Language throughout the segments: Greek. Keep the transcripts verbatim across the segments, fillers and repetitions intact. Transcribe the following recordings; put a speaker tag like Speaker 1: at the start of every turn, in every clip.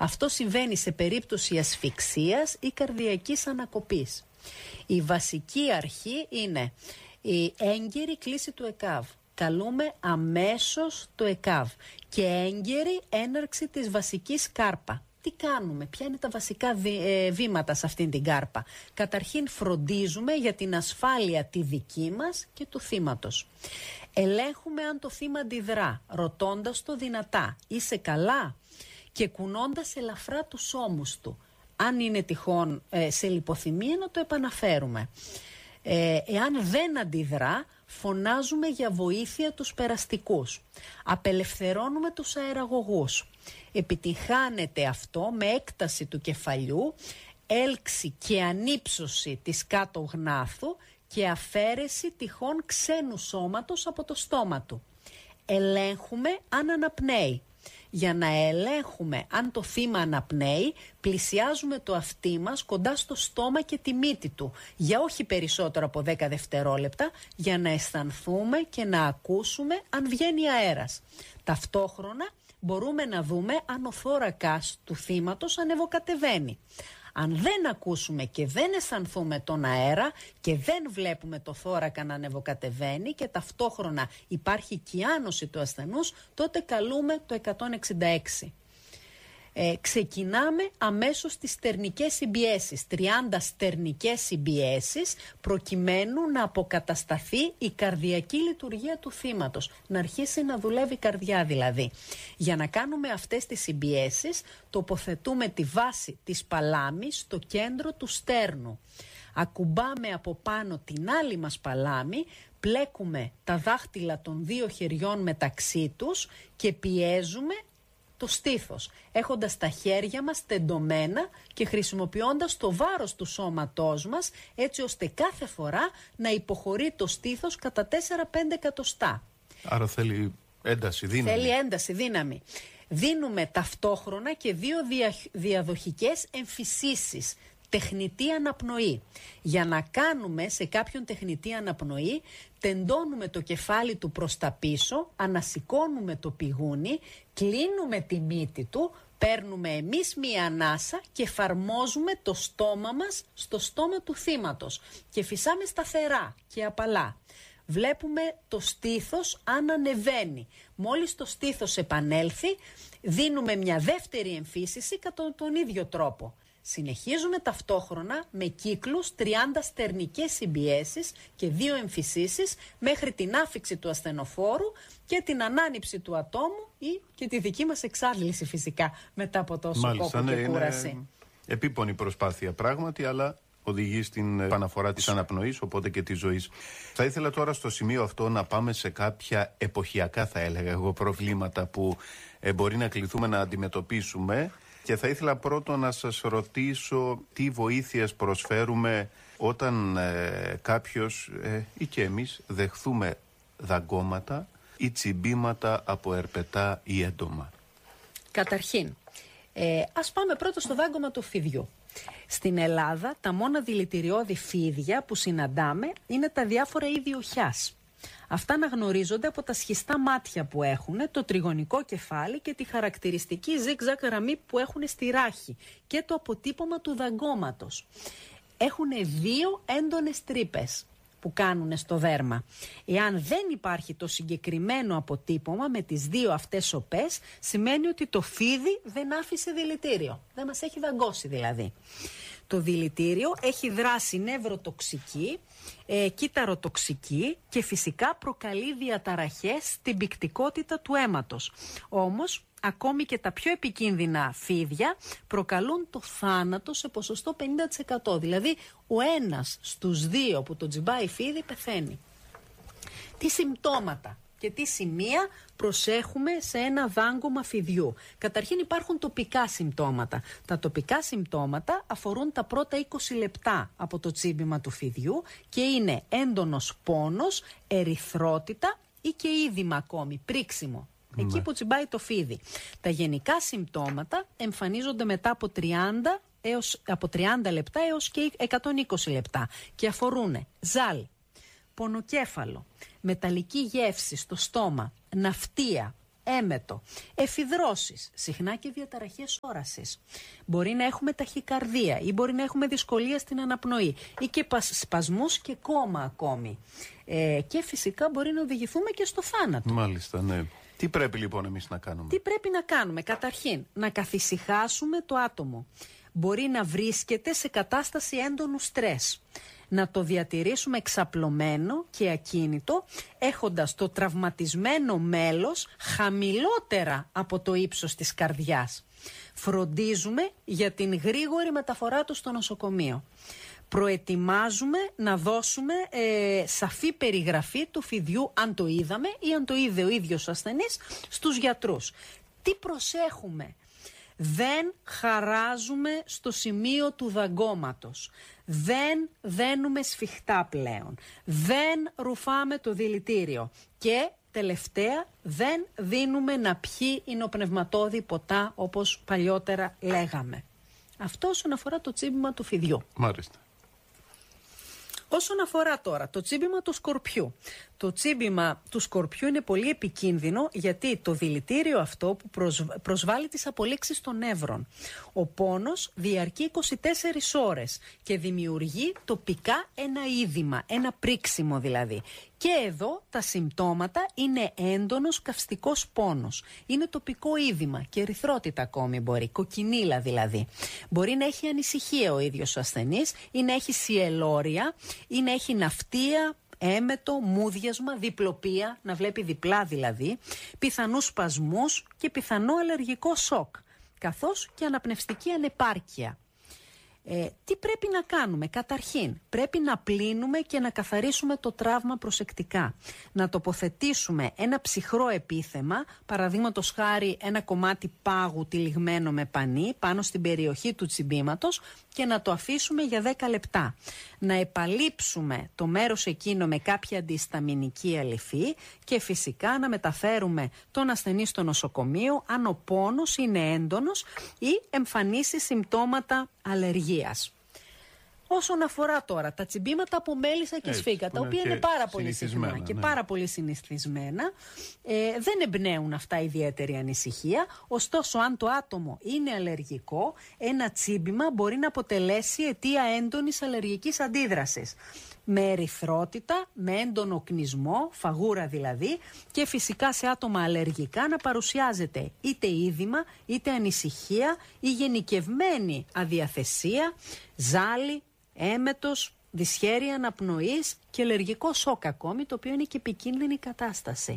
Speaker 1: Αυτό συμβαίνει σε περίπτωση ασφυξίας ή καρδιακής ανακοπής. Η βασική αρχή είναι η έγκαιρη κλίση του ΕΚΑΒ. Καλούμε αμέσως το ΕΚΑΒ και έγκαιρη έναρξη της βασικής κάρπα. Τι κάνουμε, ποια είναι τα βασικά βήματα σε αυτήν την κάρπα? Καταρχήν φροντίζουμε για την ασφάλεια τη δική μας και του θύματος. Ελέγχουμε αν το θύμα αντιδρά, ρωτώντας το δυνατά, είσαι καλά? Και κουνώντας ελαφρά τους ώμους του. Αν είναι τυχόν ε, σε λιποθυμία, να το επαναφέρουμε. Ε, εάν δεν αντιδρά, φωνάζουμε για βοήθεια τους περαστικούς. Απελευθερώνουμε τους αεραγωγούς. Επιτυγχάνεται αυτό με έκταση του κεφαλιού, έλξη και ανύψωση της κάτω γνάθου και αφαίρεση τυχόν ξένου σώματος από το στόμα του. Ελέγχουμε αν αναπνέει. Για να ελέγχουμε αν το θύμα αναπνέει, πλησιάζουμε το αυτί μας κοντά στο στόμα και τη μύτη του, για όχι περισσότερο από δέκα δευτερόλεπτα, για να αισθανθούμε και να ακούσουμε αν βγαίνει αέρας. Ταυτόχρονα μπορούμε να δούμε αν ο θώρακας του θύματος ανεβοκατεβαίνει. Αν δεν ακούσουμε και δεν αισθανθούμε τον αέρα και δεν βλέπουμε το θώρακα να ανεβοκατεβαίνει και ταυτόχρονα υπάρχει κιάνωση του ασθενούς, τότε καλούμε το εκατόν εξήντα έξι. Ε, ξεκινάμε αμέσως τις στερνικές συμπιέσεις, τριάντα στερνικές συμπιέσεις, προκειμένου να αποκατασταθεί η καρδιακή λειτουργία του θύματος, να αρχίσει να δουλεύει η καρδιά δηλαδή. Για να κάνουμε αυτές τις συμπιέσεις, τοποθετούμε τη βάση της παλάμης στο κέντρο του στέρνου. Ακουμπάμε από πάνω την άλλη μας παλάμη, πλέκουμε τα δάχτυλα των δύο χεριών μεταξύ τους και πιέζουμε το στήθος, έχοντας τα χέρια μας τεντωμένα και χρησιμοποιώντας το βάρος του σώματός μας, έτσι ώστε κάθε φορά να υποχωρεί το στήθος κατά τέσσερα πέντε εκατοστά.
Speaker 2: Άρα θέλει ένταση, δύναμη.
Speaker 1: Θέλει ένταση, δύναμη. Δίνουμε ταυτόχρονα και δύο δια, διαδοχικές εμφυσίσεις. Τεχνητή αναπνοή. Για να κάνουμε σε κάποιον τεχνητή αναπνοή, τεντώνουμε το κεφάλι του προς τα πίσω, ανασηκώνουμε το πηγούνι, κλείνουμε τη μύτη του, παίρνουμε εμείς μία ανάσα και εφαρμόζουμε το στόμα μας στο στόμα του θύματος και φυσάμε σταθερά και απαλά. Βλέπουμε το στήθος αν ανεβαίνει. Μόλις το στήθος επανέλθει, δίνουμε μια δεύτερη εμφύσιση κατά τον ίδιο τρόπο. Συνεχίζουμε ταυτόχρονα με κύκλους τριάντα στερνικές συμπιέσεις και δύο εμφυσίσεις μέχρι την άφιξη του ασθενοφόρου και την ανάνυψη του ατόμου ή και τη δική μας εξάντληση φυσικά μετά από τόσο
Speaker 2: Μάλιστα,
Speaker 1: κόπο
Speaker 2: ναι,
Speaker 1: και κούραση.
Speaker 2: Είναι επίπονη προσπάθεια πράγματι, αλλά οδηγεί στην επαναφορά της αναπνοής, οπότε και της ζωής. Θα ήθελα τώρα στο σημείο αυτό να πάμε σε κάποια εποχιακά, θα έλεγα εγώ, προβλήματα που ε, μπορεί να κληθούμε να αντιμετωπίσουμε. Και θα ήθελα πρώτο να σας ρωτήσω τι βοήθειες προσφέρουμε όταν ε, κάποιος ε, ή και εμείς δεχθούμε δαγκώματα ή τσιμπήματα από ερπετά ή έντομα.
Speaker 1: Καταρχήν, ε, ας πάμε πρώτο στο δάγκωμα του φιδιού. Στην Ελλάδα τα μόνα δηλητηριώδη φίδια που συναντάμε είναι τα διάφορα είδη οχιάς. Αυτά αναγνωρίζονται από τα σχιστά μάτια που έχουν, το τριγωνικό κεφάλι και τη χαρακτηριστική ζιγ-ζακ γραμμή που έχουν στη ράχη και το αποτύπωμα του δαγκώματος. Έχουν δύο έντονες τρύπες που κάνουν στο δέρμα. Εάν δεν υπάρχει το συγκεκριμένο αποτύπωμα με τις δύο αυτές οπές, σημαίνει ότι το φίδι δεν άφησε δηλητήριο. Δεν μας έχει δαγκώσει δηλαδή. Το δηλητήριο έχει δράση νευροτοξική, ε, κύτταροτοξική και φυσικά προκαλεί διαταραχές στην πυκτικότητα του αίματος. Όμως, ακόμη και τα πιο επικίνδυνα φίδια προκαλούν το θάνατο σε ποσοστό πενήντα τοις εκατό. Δηλαδή, ο ένας στους δύο που το τζιμπάει φίδι πεθαίνει. Τι συμπτώματα και τι σημεία προσέχουμε σε ένα δάγκωμα φιδιού? Καταρχήν υπάρχουν τοπικά συμπτώματα. Τα τοπικά συμπτώματα αφορούν τα πρώτα είκοσι λεπτά από το τσίμπημα του φιδιού και είναι έντονος πόνος, ερυθρότητα ή και είδημα ακόμη, πρίξιμο. Εκεί που τσιμπάει το φίδι. Τα γενικά συμπτώματα εμφανίζονται μετά από τριάντα, έως, από τριάντα λεπτά έως και εκατόν είκοσι λεπτά και αφορούν ζάλι, πονοκέφαλο, μεταλλική γεύση στο στόμα, ναυτία, έμετο. Εφιδρώσεις, συχνά και διαταραχές όρασης. Μπορεί να έχουμε ταχυκαρδία ή μπορεί να έχουμε δυσκολία στην αναπνοή ή και σπασμούς και κόμμα ακόμη. Ε, και φυσικά μπορεί να οδηγηθούμε και στο θάνατο.
Speaker 2: Μάλιστα, ναι. Τι πρέπει λοιπόν εμείς να κάνουμε?
Speaker 1: Τι πρέπει να κάνουμε? Καταρχήν, να καθησυχάσουμε το άτομο. Μπορεί να βρίσκεται σε κατάσταση έντονου στρες. Να το διατηρήσουμε εξαπλωμένο και ακίνητο, έχοντας το τραυματισμένο μέλος χαμηλότερα από το ύψος της καρδιάς. Φροντίζουμε για την γρήγορη μεταφορά του στο νοσοκομείο. Προετοιμάζουμε να δώσουμε ε, σαφή περιγραφή του φιδιού, αν το είδαμε ή αν το είδε ο ίδιος ο ασθενής, στους γιατρούς. Τι προσέχουμε? Δεν χαράζουμε στο σημείο του δαγκώματος. Δεν δένουμε σφιχτά πλέον. Δεν ρουφάμε το δηλητήριο. Και τελευταία, δεν δίνουμε να πιει υνοπνευματώδη ποτά όπως παλιότερα λέγαμε. Αυτό όσον αφορά το τσίμπημα του φιδιού.
Speaker 2: Μάλιστα.
Speaker 1: Όσον αφορά τώρα το τσίμπημα του σκορπιού. Το τσίμπημα του σκορπιού είναι πολύ επικίνδυνο γιατί το δηλητήριο αυτό που προσβάλλει τις απολύξεις των νεύρων. Ο πόνος διαρκεί είκοσι τέσσερις ώρες και δημιουργεί τοπικά ένα είδημα, ένα πρίξιμο δηλαδή. Και εδώ τα συμπτώματα είναι έντονος καυστικός πόνος. Είναι τοπικό είδημα και ερυθρότητα ακόμη μπορεί, κοκκινίλα δηλαδή. Μπορεί να έχει ανησυχία ο ίδιος ο ασθενής ή να έχει σιελώρια ή να έχει ναυτία, έμετο, μούδιασμα, διπλοπία, να βλέπει διπλά δηλαδή, πιθανούς σπασμούς και πιθανό αλλεργικό σοκ, καθώς και αναπνευστική ανεπάρκεια. Ε, τι πρέπει να κάνουμε? Καταρχήν, πρέπει να πλύνουμε και να καθαρίσουμε το τραύμα προσεκτικά. Να τοποθετήσουμε ένα ψυχρό επίθεμα, παραδείγματος χάρη ένα κομμάτι πάγου τυλιγμένο με πανί πάνω στην περιοχή του τσιμπήματος και να το αφήσουμε για δέκα λεπτά. Να επαλείψουμε το μέρος εκείνο με κάποια αντισταμινική αλυφή και φυσικά να μεταφέρουμε τον ασθενή στο νοσοκομείο αν ο πόνος είναι έντονος ή εμφανίσει συμπτώματα αλλεργίας. Όσον αφορά τώρα τα τσιμπήματα από μέλισσα και σφίγγα, τα οποία είναι πάρα πολύ συχνά και ναι. πάρα πολύ συνηθισμένα, ε, δεν εμπνέουν αυτά ιδιαίτερη ανησυχία. Ωστόσο, αν το άτομο είναι αλλεργικό, ένα τσίμπημα μπορεί να αποτελέσει αιτία έντονης αλλεργικής αντίδρασης. Με ερυθρότητα, με έντονο κνισμό, φαγούρα δηλαδή, και φυσικά σε άτομα αλλεργικά να παρουσιάζεται είτε είδημα, είτε ανησυχία ή γενικευμένη αδιαθεσία, ζάλι, έμετος, δυσχέρεια αναπνοής και αλλεργικό σοκ ακόμη, το οποίο είναι και επικίνδυνη κατάσταση.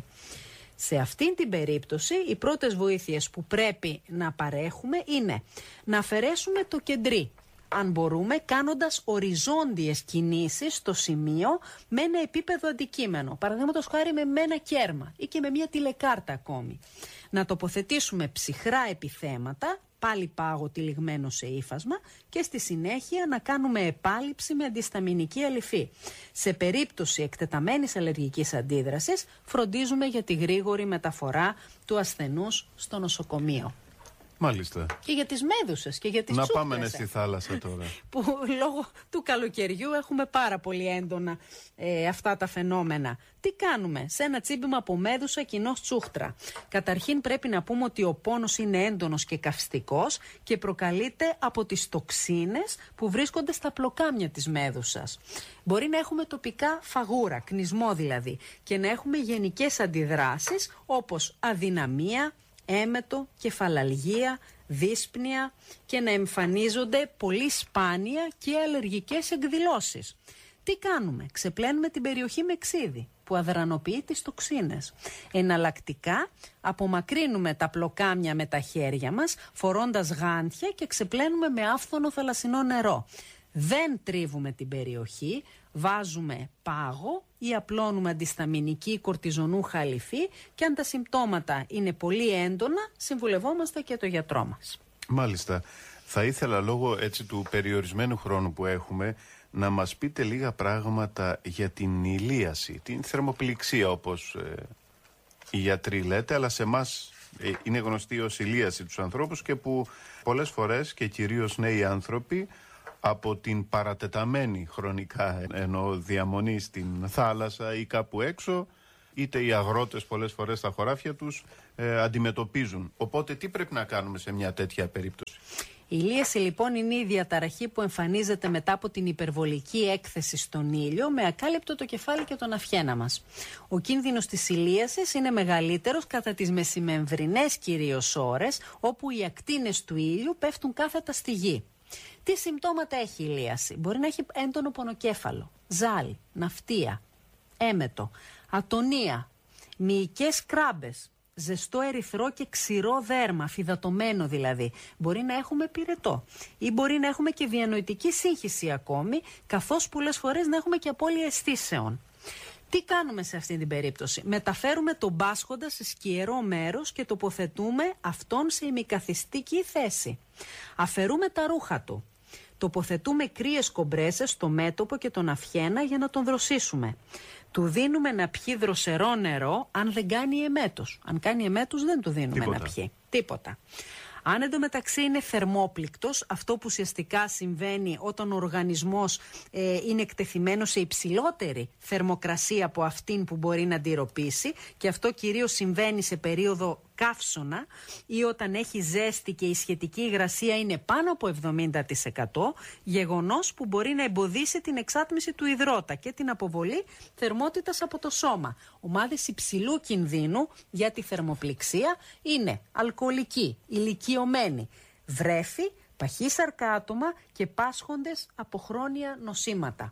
Speaker 1: Σε αυτήν την περίπτωση, οι πρώτες βοήθειες που πρέπει να παρέχουμε είναι να αφαιρέσουμε το κεντρί, αν μπορούμε, κάνοντας οριζόντιες κινήσεις στο σημείο με ένα επίπεδο αντικείμενο. Παραδείγματος χάρη με ένα κέρμα ή και με μια τηλεκάρτα ακόμη. Να τοποθετήσουμε ψυχρά επιθέματα, πάλι πάγο τυλιγμένο σε ύφασμα, και στη συνέχεια να κάνουμε επάλυψη με αντισταμινική αλυφή. Σε περίπτωση εκτεταμένης αλλεργικής αντίδρασης, φροντίζουμε για τη γρήγορη μεταφορά του ασθενούς στο νοσοκομείο.
Speaker 2: Μάλιστα.
Speaker 1: Και για τις μέδουσες και για τις
Speaker 2: να
Speaker 1: τσούχτες.
Speaker 2: Να πάμε στη θάλασσα τώρα.
Speaker 1: Που λόγω του καλοκαιριού έχουμε πάρα πολύ έντονα ε, αυτά τα φαινόμενα. Τι κάνουμε σε ένα τσίμπημα από μέδουσα κοινώς τσούχτρα? Καταρχήν πρέπει να πούμε ότι ο πόνος είναι έντονος και καυστικός και προκαλείται από τις τοξίνες που βρίσκονται στα πλοκάμια της μέδουσας. Μπορεί να έχουμε τοπικά φαγούρα, κνισμό δηλαδή, και να έχουμε γενικές αντιδράσεις όπως αδυναμία, έμετο, κεφαλαλγία, δύσπνοια και να εμφανίζονται πολύ σπάνια και αλλεργικές εκδηλώσεις. Τι κάνουμε? Ξεπλένουμε την περιοχή με ξύδι που αδρανοποιεί τις τοξίνες. Εναλλακτικά, απομακρύνουμε τα πλοκάμια με τα χέρια μας φορώντας γάντια και ξεπλένουμε με άφθονο θαλασσινό νερό. Δεν τρίβουμε την περιοχή, βάζουμε πάγο ή απλώνουμε αντισταμινική κορτιζονού χαλιφή, και αν τα συμπτώματα είναι πολύ έντονα, συμβουλευόμαστε και το γιατρό μας.
Speaker 2: Μάλιστα. Θα ήθελα, λόγω έτσι του περιορισμένου χρόνου που έχουμε, να μας πείτε λίγα πράγματα για την ηλίαση, την θερμοπληξία όπως ε, οι γιατροί λέτε, αλλά σε εμάς ε, είναι γνωστή ως ηλίαση τους ανθρώπους και που πολλές φορές και κυρίως νέοι άνθρωποι από την παρατεταμένη χρονικά ενώ διαμονή στην θάλασσα ή κάπου έξω είτε οι αγρότες πολλές φορές στα χωράφια τους ε, αντιμετωπίζουν. Οπότε τι πρέπει να κάνουμε σε μια τέτοια περίπτωση?
Speaker 1: Η ηλίαση λοιπόν είναι η διαταραχή που εμφανίζεται μετά από την υπερβολική έκθεση στον ήλιο με ακάλυπτο το κεφάλι και τον αυχένα μας. Ο κίνδυνος της ηλίασης είναι μεγαλύτερος κατά τις μεσημβρινές κυρίως ώρες, όπου οι ακτίνες του ήλιου πέφτουν κάθετα στη γη. Τι συμπτώματα έχει η ηλίαση? Μπορεί να έχει έντονο πονοκέφαλο, ζάλι, ναυτία, έμετο, ατονία, μυϊκές κράμπες, ζεστό ερυθρό και ξηρό δέρμα, φυδατωμένο δηλαδή. Μπορεί να έχουμε πυρετό ή μπορεί να έχουμε και διανοητική σύγχυση ακόμη, καθώς πολλές φορές να έχουμε και απώλεια αισθήσεων. Τι κάνουμε σε αυτή την περίπτωση? Μεταφέρουμε τον πάσχοντα σε σκιερό μέρος και τοποθετούμε αυτόν σε ημικαθιστική θέση. Αφαιρούμε τα ρούχα του. Τοποθετούμε κρύες κομπρέσες στο μέτωπο και τον αυχένα για να τον δροσίσουμε. Του δίνουμε να πιει δροσερό νερό αν δεν κάνει εμέτος. Αν κάνει εμέτος δεν του δίνουμε Τίποτα. να πιει. Τίποτα. Αν εντωμεταξύ είναι θερμόπληκτος, αυτό που ουσιαστικά συμβαίνει όταν ο οργανισμός ε, είναι εκτεθειμένος σε υψηλότερη θερμοκρασία από αυτήν που μπορεί να αντιρροπήσει, και αυτό κυρίως συμβαίνει σε περίοδο καύσωνα ή όταν έχει ζέστη και η σχετική υγρασία είναι πάνω από εβδομήντα τοις εκατό, γεγονός που μπορεί να εμποδίσει την εξάτμιση του υδρότα και την αποβολή θερμότητας από το σώμα. Ομάδες υψηλού κινδύνου για τη θερμοπληξία είναι αλκοολικοί, ηλικιωμένοι, βρέφη, παχύσαρκα άτομα και πάσχοντες από χρόνια νοσήματα.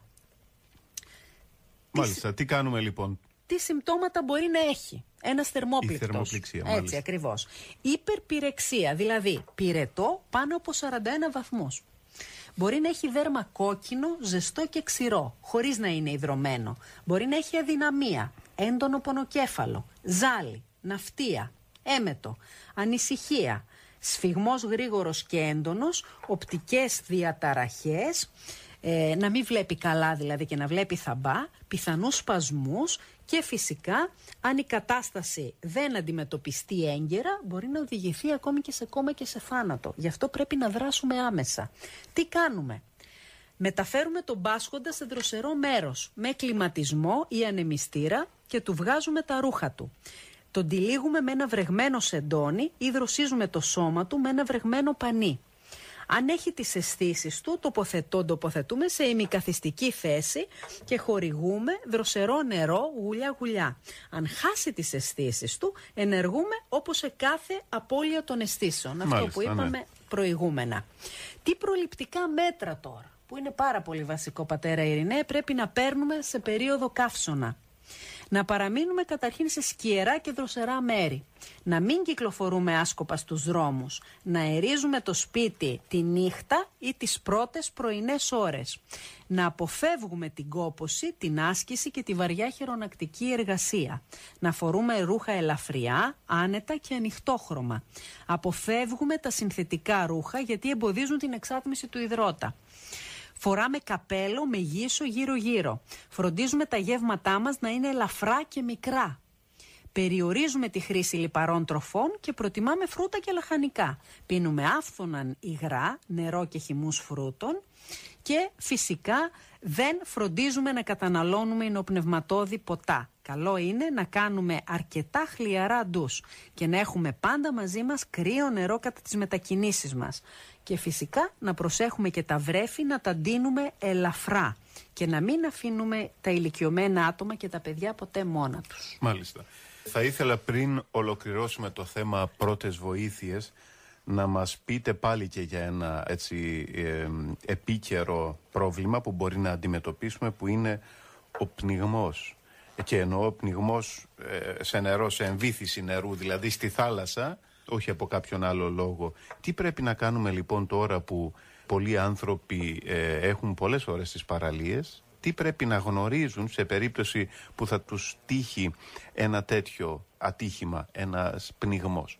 Speaker 2: Μάλιστα, τι, τι κάνουμε λοιπόν?
Speaker 1: Τι συμπτώματα μπορεί να έχει ένας θερμόπληκτος?
Speaker 2: Η θερμοπληξία,
Speaker 1: Έτσι
Speaker 2: μάλιστα.
Speaker 1: ακριβώς. Υπερπυρεξία, δηλαδή πυρετό πάνω από σαράντα ένα βαθμούς. Μπορεί να έχει δέρμα κόκκινο, ζεστό και ξηρό, χωρίς να είναι ιδρωμένο. Μπορεί να έχει αδυναμία, έντονο πονοκέφαλο, ζάλι, ναυτία, έμετο, ανησυχία, σφυγμός γρήγορος και έντονος, οπτικές διαταραχές, ε, να μην βλέπει καλά δηλαδή και να βλέπει θαμπά, πιθανούς σπασμούς και φυσικά αν η κατάσταση δεν αντιμετωπιστεί έγκαιρα μπορεί να οδηγηθεί ακόμη και σε κόμμα και σε θάνατο. Γι' αυτό πρέπει να δράσουμε άμεσα. Τι κάνουμε? Μεταφέρουμε τον πάσχοντα σε δροσερό μέρος με κλιματισμό ή ανεμιστήρα και του βγάζουμε τα ρούχα του. Τον τυλίγουμε με ένα βρεγμένο σεντόνι ή δροσίζουμε το σώμα του με ένα βρεγμένο πανί. Αν έχει τις αισθήσεις του, τοποθετώ, τοποθετούμε σε ημικαθιστική θέση και χορηγούμε δροσερό νερό γουλιά γουλιά. Αν χάσει τις αισθήσεις του, ενεργούμε όπως σε κάθε απώλεια των αισθήσεων.
Speaker 2: Μάλιστα,
Speaker 1: αυτό που είπαμε
Speaker 2: ναι.
Speaker 1: προηγούμενα. Τι προληπτικά μέτρα τώρα, που είναι πάρα πολύ βασικό, πατέρα Ειρηνέ, πρέπει να παίρνουμε σε περίοδο καύσωνα? Να παραμείνουμε καταρχήν σε σκιερά και δροσερά μέρη. Να μην κυκλοφορούμε άσκοπα στους δρόμους. Να αερίζουμε το σπίτι τη νύχτα ή τις πρώτες πρωινές ώρες. Να αποφεύγουμε την κόπωση, την άσκηση και τη βαριά χειρονακτική εργασία. Να φορούμε ρούχα ελαφριά, άνετα και ανοιχτόχρωμα. Αποφεύγουμε τα συνθετικά ρούχα γιατί εμποδίζουν την εξάτμιση του υδρότα. Φοράμε καπέλο με γύσο γύρω-γύρω. Φροντίζουμε τα γεύματά μας να είναι ελαφρά και μικρά. Περιορίζουμε τη χρήση λιπαρών τροφών και προτιμάμε φρούτα και λαχανικά. Πίνουμε άφθοναν υγρά, νερό και χυμούς φρούτων και φυσικά δεν φροντίζουμε να καταναλώνουμε υνοπνευματώδη ποτά. Καλό είναι να κάνουμε αρκετά χλιαρά ντους και να έχουμε πάντα μαζί μας κρύο νερό κατά τις μετακινήσεις μας. Και φυσικά να προσέχουμε και τα βρέφη να τα ντύνουμε ελαφρά και να μην αφήνουμε τα ηλικιωμένα άτομα και τα παιδιά ποτέ μόνα τους.
Speaker 2: Μάλιστα. Θα ήθελα πριν ολοκληρώσουμε το θέμα πρώτες βοήθειες να μας πείτε πάλι και για ένα έτσι ε, επίκαιρο πρόβλημα που μπορεί να αντιμετωπίσουμε, που είναι ο πνιγμός. Και εννοώ πνιγμός ε, σε νερό, σε εμβύθιση νερού, δηλαδή στη θάλασσα, όχι από κάποιον άλλο λόγο. Τι πρέπει να κάνουμε λοιπόν τώρα που πολλοί άνθρωποι ε, έχουν πολλές ώρες στις παραλίες? Τι πρέπει να γνωρίζουν σε περίπτωση που θα τους τύχει ένα τέτοιο ατύχημα, ένας πνιγμός?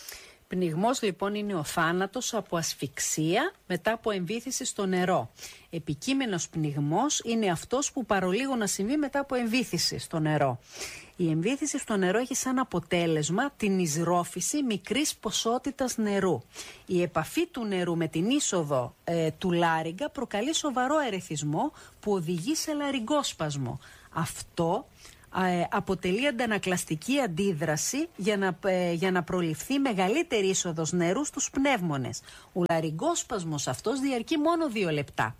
Speaker 1: Πνιγμός λοιπόν είναι ο θάνατος από ασφυξία μετά από εμβύθιση στο νερό. Επικείμενος πνιγμός είναι αυτός που παρολίγο να συμβεί μετά από εμβύθιση στο νερό. Η εμβύθιση στο νερό έχει σαν αποτέλεσμα την εισρόφηση μικρής ποσότητας νερού. Η επαφή του νερού με την είσοδο ε, του λάριγκα προκαλεί σοβαρό ερεθισμό που οδηγεί σε λαριγκόσπασμο. Αυτό ε, αποτελεί αντανακλαστική αντίδραση για να, ε, για να προληφθεί μεγαλύτερη είσοδος νερού στους πνεύμονες. Ο λαρυγγόσπασμος αυτός διαρκεί μόνο δύο λεπτά.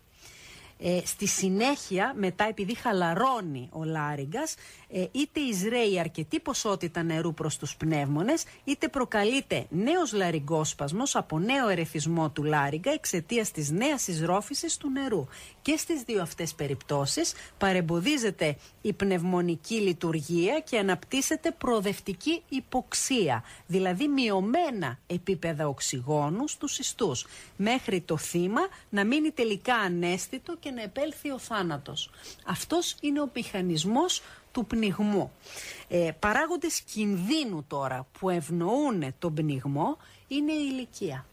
Speaker 1: Ε, στη συνέχεια, μετά, επειδή χαλαρώνει ο λάρυγγας, ε, είτε εισραίει αρκετή ποσότητα νερού προς τους πνεύμονες, είτε προκαλείται νέος λαρυγγόσπασμος από νέο ερεθισμό του λάρυγγα εξαιτίας της νέας εισρόφησης του νερού. Και στις δύο αυτές περιπτώσεις παρεμποδίζεται η πνευμονική λειτουργία και αναπτύσσεται προοδευτική υποξία, δηλαδή μειωμένα επίπεδα οξυγόνου στους ιστούς, μέχρι το θύμα να μείνει τελικά αναίσθητο και να επέλθει ο θάνατος. Αυτός είναι ο μηχανισμός του πνιγμού. Ε, παράγοντες κινδύνου τώρα που ευνοούν τον πνιγμό είναι η ηλικία.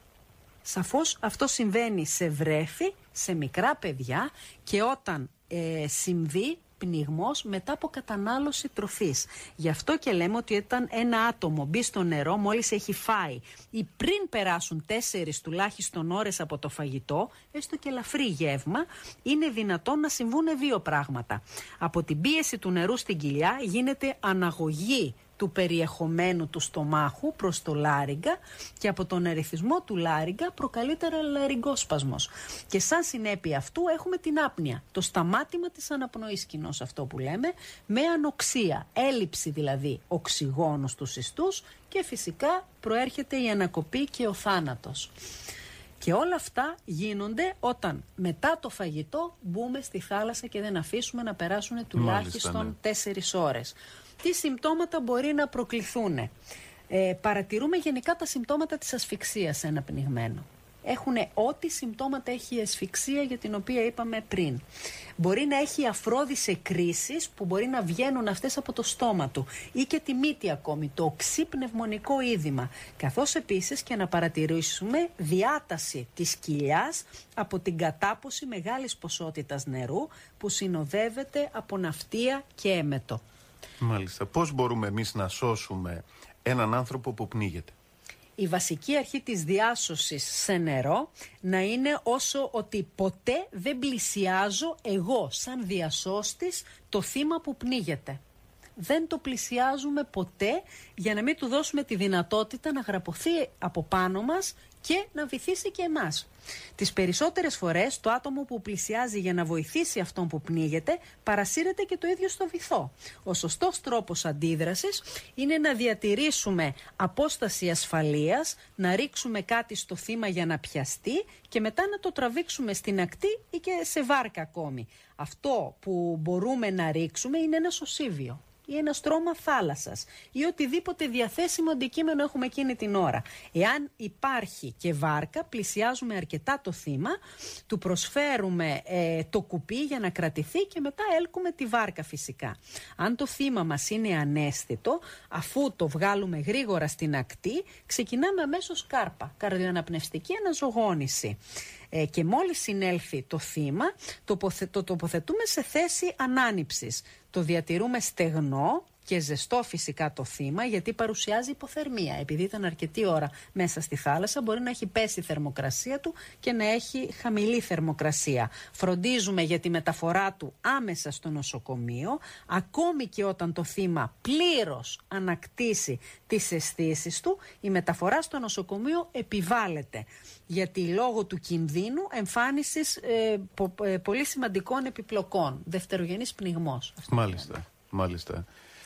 Speaker 1: Σαφώς αυτό συμβαίνει σε βρέφη, σε μικρά παιδιά και όταν ε, συμβεί πνιγμός μετά από κατανάλωση τροφής. Γι' αυτό και λέμε ότι όταν ένα άτομο μπει στο νερό μόλις έχει φάει ή πριν περάσουν τέσσερις τουλάχιστον ώρες από το φαγητό, έστω και ελαφρύ γεύμα, είναι δυνατόν να συμβούν δύο πράγματα. Από την πίεση του νερού στην κοιλιά γίνεται αναγωγή του περιεχομένου του στομάχου προς το λάρυγγα και από τον ερεθισμό του λάρυγγα προκαλείται λαρυγγόσπασμος. Και σαν συνέπεια αυτού έχουμε την άπνοια, το σταμάτημα της αναπνοής κοινώς αυτό που λέμε, με ανοξία, έλλειψη δηλαδή οξυγόνου στους ιστούς και φυσικά προέρχεται η ανακοπή και ο θάνατος. Και όλα αυτά γίνονται όταν μετά το φαγητό μπούμε στη θάλασσα και δεν αφήσουμε να περάσουν τουλάχιστον τέσσερις ώρες. Τι συμπτώματα μπορεί να προκληθούν? Ε, παρατηρούμε γενικά τα συμπτώματα της ασφυξίας σε ένα πνιγμένο. Έχουν ό,τι συμπτώματα έχει η ασφυξία για την οποία είπαμε πριν. Μπορεί να έχει αφρόδιες εκκρίσεις που μπορεί να βγαίνουν αυτές από το στόμα του ή και τη μύτη ακόμη, το οξύ πνευμονικό είδημα. Καθώς επίσης και να παρατηρήσουμε διάταση της κοιλιάς από την κατάποση μεγάλης ποσότητας νερού που συνοδεύεται από ναυτία και έμετο.
Speaker 2: Μάλιστα. Πώς μπορούμε εμείς να σώσουμε έναν άνθρωπο που πνίγεται?
Speaker 1: Η βασική αρχή της διάσωσης σε νερό να είναι όσο ότι ποτέ δεν πλησιάζω εγώ σαν διασώστης το θύμα που πνίγεται. Δεν το πλησιάζουμε ποτέ για να μην του δώσουμε τη δυνατότητα να γραπωθεί από πάνω μας και να βυθίσει και εμάς. Τις περισσότερες φορές το άτομο που πλησιάζει για να βοηθήσει αυτόν που πνίγεται παρασύρεται και το ίδιο στο βυθό. Ο σωστός τρόπος αντίδρασης είναι να διατηρήσουμε απόσταση ασφαλείας, να ρίξουμε κάτι στο θύμα για να πιαστεί και μετά να το τραβήξουμε στην ακτή ή και σε βάρκα ακόμη. Αυτό που μπορούμε να ρίξουμε είναι ένα σωσίβιο ή ένα στρώμα θάλασσας ή οτιδήποτε διαθέσιμο αντικείμενο έχουμε εκείνη την ώρα. Εάν υπάρχει και βάρκα, πλησιάζουμε αρκετά το θύμα, του προσφέρουμε ε, το κουπί για να κρατηθεί και μετά έλκουμε τη βάρκα φυσικά. Αν το θύμα μας είναι αναίσθητο, αφού το βγάλουμε γρήγορα στην ακτή, ξεκινάμε αμέσως κάρπα, καρδιοαναπνευστική αναζωογόνηση. Ε, και μόλις συνέλθει το θύμα, το, το τοποθετούμε σε θέση ανάνυψης. Το διατηρούμε στεγνό και ζεστό φυσικά το θύμα, γιατί παρουσιάζει υποθερμία. Επειδή ήταν αρκετή ώρα μέσα στη θάλασσα, μπορεί να έχει πέσει η θερμοκρασία του και να έχει χαμηλή θερμοκρασία. Φροντίζουμε για τη μεταφορά του άμεσα στο νοσοκομείο, ακόμη και όταν το θύμα πλήρως ανακτήσει τις αισθήσεις του, η μεταφορά στο νοσοκομείο επιβάλλεται. Γιατί λόγω του κινδύνου εμφάνισης ε, πο, ε, πολύ σημαντικών επιπλοκών, δευτερογενής πνιγμός.
Speaker 2: Μάλιστα, μάλιστα.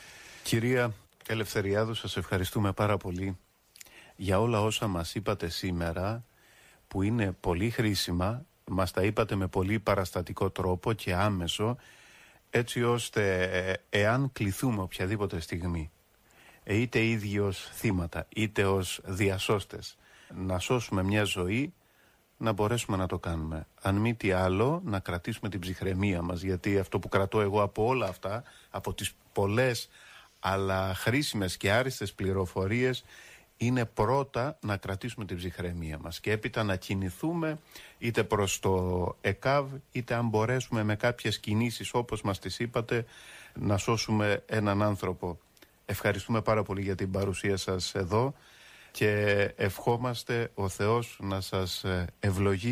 Speaker 2: Κυρία Ελευθεριάδου, σας ευχαριστούμε πάρα πολύ για όλα όσα μας είπατε σήμερα, που είναι πολύ χρήσιμα. Μας τα είπατε με πολύ παραστατικό τρόπο και άμεσο, έτσι ώστε ε, εάν κληθούμε οποιαδήποτε στιγμή, ε, είτε ίδιοι ως θύματα, είτε ως διασώστες, να σώσουμε μια ζωή, να μπορέσουμε να το κάνουμε. Αν μη τι άλλο, να κρατήσουμε την ψυχραιμία μας, γιατί αυτό που κρατώ εγώ από όλα αυτά, από τις πολλές αλλά χρήσιμες και άριστες πληροφορίες, είναι πρώτα να κρατήσουμε την ψυχραιμία μας και έπειτα να κινηθούμε είτε προς το ΕΚΑΒ, είτε αν μπορέσουμε με κάποιες κινήσεις όπως μας τις είπατε να σώσουμε έναν άνθρωπο. Ευχαριστούμε πάρα πολύ για την παρουσία σας εδώ και ευχόμαστε ο Θεός να σας ευλογεί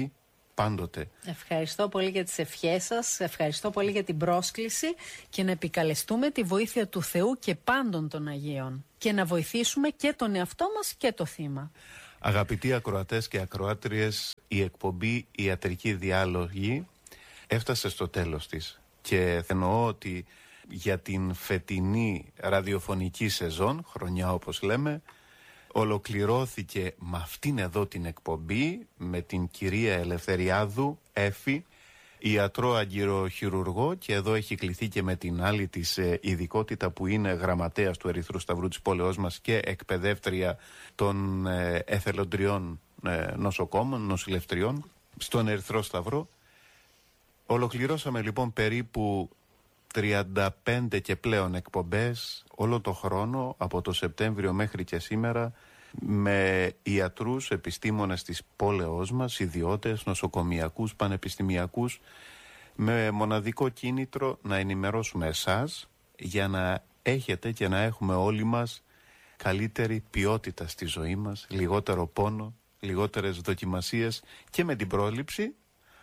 Speaker 2: πάντοτε.
Speaker 1: Ευχαριστώ πολύ για τις ευχές σας, ευχαριστώ πολύ για την πρόσκληση και να επικαλεστούμε τη βοήθεια του Θεού και πάντων των Αγίων και να βοηθήσουμε και τον εαυτό μας και το θύμα.
Speaker 2: Αγαπητοί ακροατές και ακροάτριες, η εκπομπή Ιατρική Διάλογη έφτασε στο τέλος της και εννοώ ότι για την φετινή ραδιοφωνική σεζόν, χρονιά όπως λέμε, ολοκληρώθηκε με αυτήν εδώ την εκπομπή με την κυρία Ελευθεριάδου Έφη, ιατρό αγκυροχειρουργό, και εδώ έχει κληθεί και με την άλλη της ειδικότητα που είναι γραμματέας του Ερυθρού Σταυρού της πόλεως μας και εκπαιδεύτρια των εθελοντριών νοσοκόμων, νοσηλευτριών στον Ερυθρό Σταυρό. Ολοκληρώσαμε λοιπόν περίπου τριάντα πέντε και πλέον εκπομπές όλο το χρόνο από το Σεπτέμβριο μέχρι και σήμερα με ιατρούς, επιστήμονες της πόλεως μας, ιδιώτες, νοσοκομιακούς, πανεπιστημιακούς, με μοναδικό κίνητρο να ενημερώσουμε εσάς για να έχετε και να έχουμε όλοι μας καλύτερη ποιότητα στη ζωή μας, λιγότερο πόνο, λιγότερες δοκιμασίες και με την πρόληψη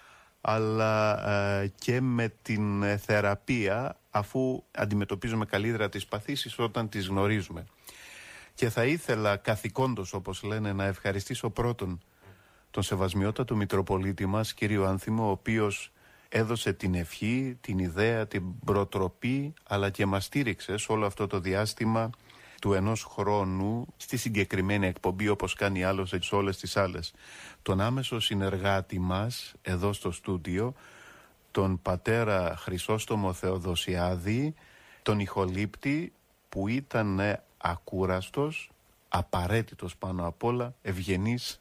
Speaker 2: αλλά ε, και με την θεραπεία, αφού αντιμετωπίζουμε καλύτερα τις παθήσεις όταν τις γνωρίζουμε. Και θα ήθελα καθηκόντως, όπως λένε, να ευχαριστήσω πρώτον τον Σεβασμιότατο Μητροπολίτη μας, κύριο Άνθιμο, ο οποίος έδωσε την ευχή, την ιδέα, την προτροπή, αλλά και μας στήριξε σε όλο αυτό το διάστημα του ενός χρόνου στη συγκεκριμένη εκπομπή, όπως κάνει άλλωστε σε όλες τις άλλες. Τον άμεσο συνεργάτη μας εδώ στο στούντιο, τον πατέρα Χρυσόστομο Θεοδοσιάδη, τον ηχολήπτη που ήταν ακούραστος, απαραίτητος πάνω απ' όλα, ευγενής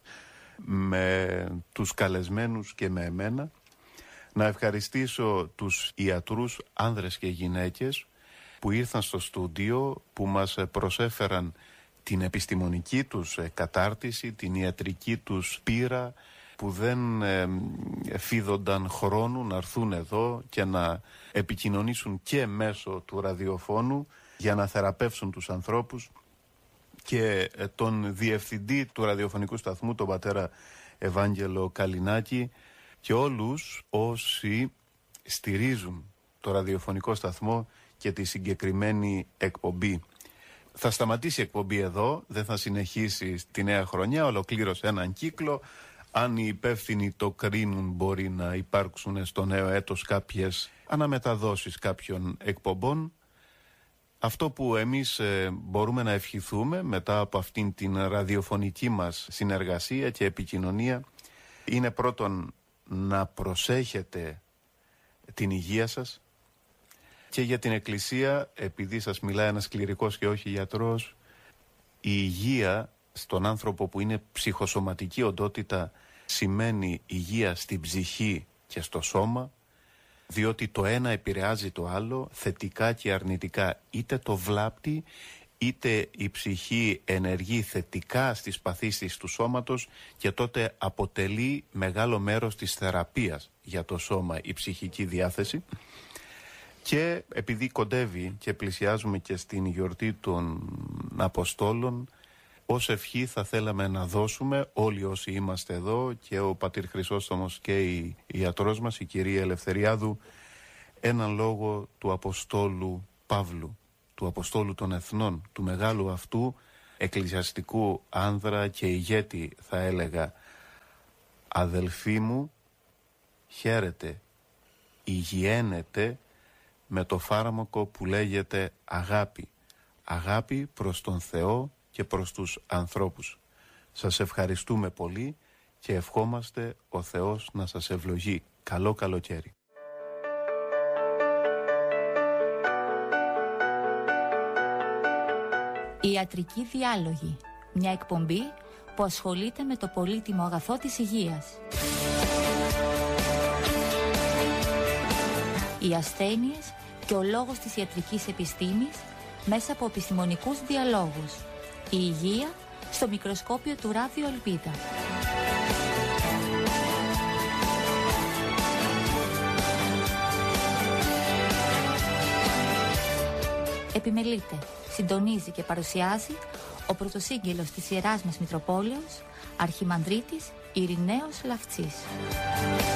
Speaker 2: με τους καλεσμένους και με εμένα. Να ευχαριστήσω τους ιατρούς άνδρες και γυναίκες που ήρθαν στο στούντιο, που μας προσέφεραν την επιστημονική τους κατάρτιση, την ιατρική τους πείρα, που δεν ε, φίδονταν χρόνου να έρθουν εδώ και να επικοινωνήσουν και μέσω του ραδιοφώνου για να θεραπεύσουν τους ανθρώπους, και ε, τον διευθυντή του ραδιοφωνικού σταθμού, τον πατέρα Ευάγγελο Καλινάκη, και όλους όσοι στηρίζουν το ραδιοφωνικό σταθμό και τη συγκεκριμένη εκπομπή. Θα σταματήσει η εκπομπή εδώ, δεν θα συνεχίσει στη νέα χρονιά, ολοκλήρωσε έναν κύκλο. Αν οι υπεύθυνοι το κρίνουν, μπορεί να υπάρξουν στο νέο έτος κάποιες αναμεταδόσεις κάποιων εκπομπών. Αυτό που εμείς ε, μπορούμε να ευχηθούμε μετά από αυτήν την ραδιοφωνική μας συνεργασία και επικοινωνία είναι πρώτον να προσέχετε την υγεία σας, και για την Εκκλησία, επειδή σας μιλάει ένας κληρικός και όχι γιατρός, η υγεία στον άνθρωπο που είναι ψυχοσωματική οντότητα σημαίνει υγεία στην ψυχή και στο σώμα, διότι το ένα επηρεάζει το άλλο θετικά και αρνητικά. Είτε το βλάπτει, είτε η ψυχή ενεργεί θετικά στις παθήσεις του σώματος, και τότε αποτελεί μεγάλο μέρος της θεραπείας για το σώμα η ψυχική διάθεση. Και επειδή κοντεύει και πλησιάζουμε και στην γιορτή των Αποστόλων, ως ευχή θα θέλαμε να δώσουμε όλοι όσοι είμαστε εδώ, και ο πατήρ Χρυσόστομος και η ιατρός μας, η κυρία Ελευθεριάδου, έναν λόγο του Αποστόλου Παύλου, του Αποστόλου των Εθνών, του μεγάλου αυτού εκκλησιαστικού άνδρα και ηγέτη, θα έλεγα. Αδελφοί μου, χαίρετε, υγιαίνετε με το φάρμακο που λέγεται αγάπη. Αγάπη προς τον Θεό και προς τους ανθρώπους. Σας ευχαριστούμε πολύ και ευχόμαστε ο Θεός να σας ευλογεί. Καλό καλοκαίρι.
Speaker 3: Ιατρική Διάλογη. Μια εκπομπή που ασχολείται με το πολύτιμο αγαθό της υγείας. Οι ασθένειες και ο λόγος της ιατρικής επιστήμης μέσα από επιστημονικούς διαλόγους. Η υγεία στο μικροσκόπιο του Ράδιο Ελπίδα. Επιμελείται, συντονίζει και παρουσιάζει ο πρωτοσύγγελος της Ιεράς μας Μητροπόλεως, Αρχιμανδρίτης Ειρηναίος Λαφτσής.